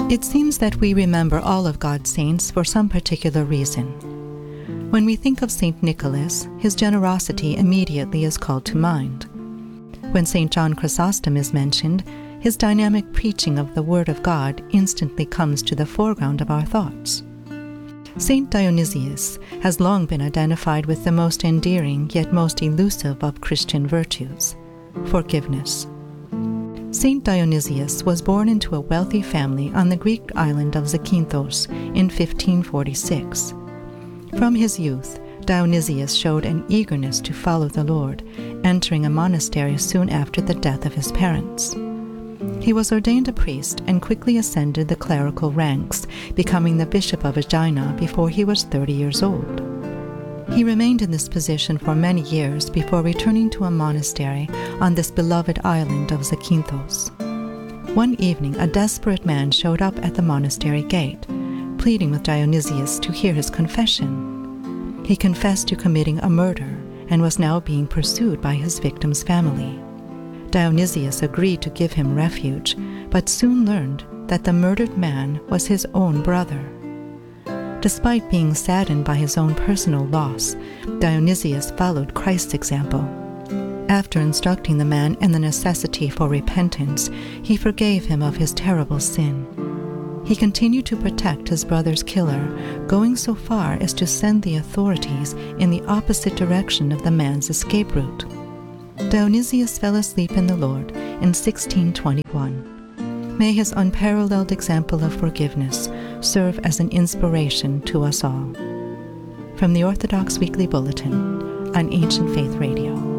It seems that we remember all of God's saints for some particular reason. When we think of St. Nicholas, his generosity immediately is called to mind. When St. John Chrysostom is mentioned, his dynamic preaching of the Word of God instantly comes to the foreground of our thoughts. St. Dionysius has long been identified with the most endearing yet most elusive of Christian virtues, forgiveness. St. Dionysius was born into a wealthy family on the Greek island of Zakynthos in 1546. From his youth, Dionysius showed an eagerness to follow the Lord, entering a monastery soon after the death of his parents. He was ordained a priest and quickly ascended the clerical ranks, becoming the bishop of Aegina before he was 30 years old. He remained in this position for many years before returning to a monastery on this beloved island of Zakynthos. One evening, a desperate man showed up at the monastery gate, pleading with Dionysius to hear his confession. He confessed to committing a murder and was now being pursued by his victim's family. Dionysius agreed to give him refuge, but soon learned that the murdered man was his own brother. Despite being saddened by his own personal loss, Dionysius followed Christ's example. After instructing the man in the necessity for repentance, he forgave him of his terrible sin. He continued to protect his brother's killer, going so far as to send the authorities in the opposite direction of the man's escape route. Dionysius fell asleep in the Lord in 1621. May his unparalleled example of forgiveness serve as an inspiration to us all. From the Orthodox Weekly Bulletin on Ancient Faith Radio.